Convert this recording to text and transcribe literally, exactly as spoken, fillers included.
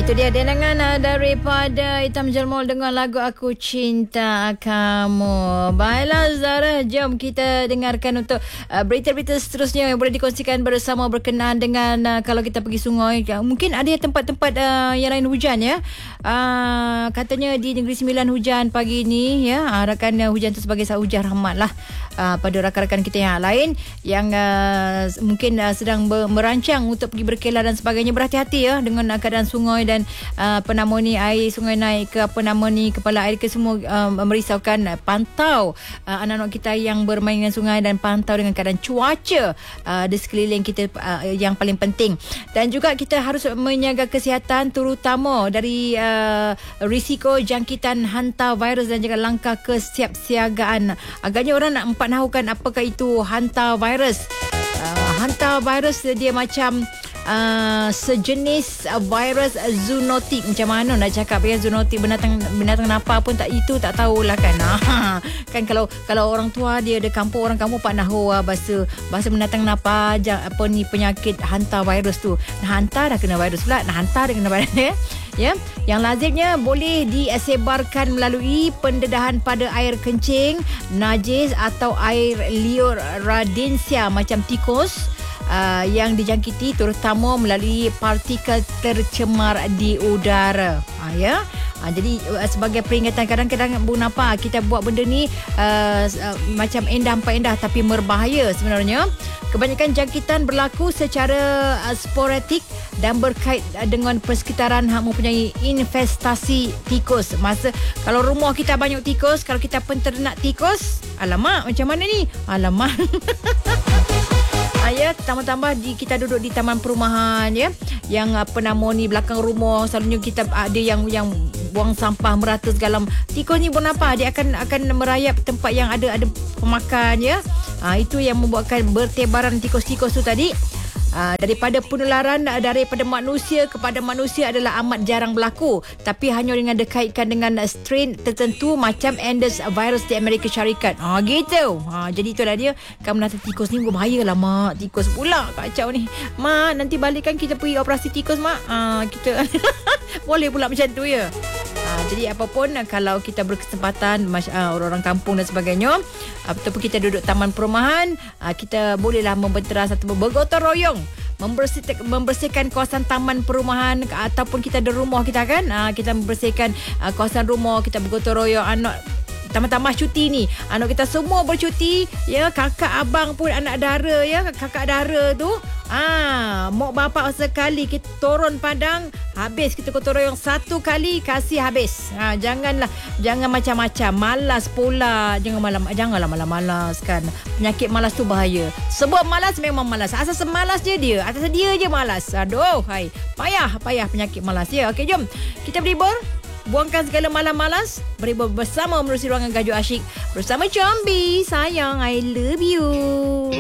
Itu dia dengangan uh, daripada Hitam Jelmol dengan lagu Aku Cinta Kamu. Baiklah Zara, jom kita dengarkan untuk uh, berita-berita seterusnya yang boleh dikongsikan bersama berkenaan dengan uh, kalau kita pergi sungai. Mungkin ada tempat-tempat uh, yang lain hujan ya. Uh, katanya di Negeri Sembilan hujan pagi ini ya. Harapkan uh, hujan itu sebagai hujan rahmat lah uh, pada rakan-rakan kita yang lain yang uh, mungkin uh, sedang ber- merancang untuk pergi berkelah dan sebagainya. Berhati-hati ya dengan uh, keadaan sungai dan uh, apa nama ni, air sungai naik ke apa nama ni, kepala air ke semua uh, merisaukan. Uh, pantau uh, anak-anak kita yang bermain dengan sungai dan pantau dengan keadaan cuaca uh, di sekeliling kita uh, yang paling penting. Dan juga kita harus menjaga kesihatan terutama dari uh, risiko jangkitan hantar virus dan juga langkah kesiapsiagaan. Agaknya orang nak empat nahukan apakah itu hantar virus. Uh, hantar virus dia macam Uh, sejenis uh, virus uh, zoonotik. Macam mana nak cakap ya, zoonotik, binatang binatang napa pun tak, itu tak tahulah kan. Kan kalau kalau orang tua dia ada kampung, orang kampung pak nahu uh, bahasa bahasa binatang napa jang, apa ni penyakit hantar virus tu. Nah hantar dah kena virus pula, nah hantar dah kena virus ya. Ya, yang lazimnya boleh disebarkan melalui pendedahan pada air kencing, najis atau air liur radensia macam tikus. Uh, yang dijangkiti terutama melalui partikel tercemar di udara. Uh, ya. Uh, jadi uh, sebagai peringatan, kadang-kadang Bu Napa kita buat benda ni uh, uh, macam endah empat endah tapi berbahaya sebenarnya. Kebanyakan jangkitan berlaku secara uh, sporadik dan berkait uh, dengan persekitaran yang mempunyai investasi tikus. Masa kalau rumah kita banyak tikus, kalau kita penternak tikus, alamak macam mana ni? Alamak. Ya, tambah-tambah di, kita duduk di taman perumahan ya, yang apa nama ni belakang rumah selalunya kita ada yang yang buang sampah merata segala. Tikus ni pun apa, dia akan akan merayap tempat yang ada ada pemakan ya. Ha, itu yang membuatkan bertebaran tikus-tikus tu tadi. Uh, daripada penularan uh, daripada manusia kepada manusia adalah amat jarang berlaku, tapi hanya dengan dikaitkan dengan uh, strain tertentu macam Andes virus di Amerika Syarikat. Ah uh, gitu. Ha uh, jadi itulah dia. Kamu nanti tikus ni berbahayalah mak. Tikus pula kacau ni. Mak, nanti balikkan kita pergi operasi tikus mak. Ah uh, kita boleh pula macam tu ya. Uh, jadi apapun uh, kalau kita berkesempatan uh, orang-orang kampung dan sebagainya, uh, ataupun kita duduk taman perumahan, uh, kita bolehlah membentera satu bergotong royong membersihkan membersihkan kawasan taman perumahan ataupun kita ada rumah kita kan, uh, kita membersihkan uh, kawasan rumah, kita bergotong royong. Anak tambah-tambah cuti ni, anak kita semua bercuti ya, kakak abang pun anak dara ya, kakak dara tu ah mak bapak sekali kita turun padang habis, kita gotong royong satu kali kasih habis. Ha, janganlah jangan macam-macam, malas pula, jangan malam janganlah malas-malas kan. Penyakit malas tu bahaya. Sebab malas memang malas, asal semalas je dia, atas dia je malas. Aduh hai, payah payah penyakit malas ya. Okey, jom kita berlibur. Buangkan segala malam malas, berlibur bersama menerusi ruangan Gajuk Asyik bersama Jambi. Sayang, I love you.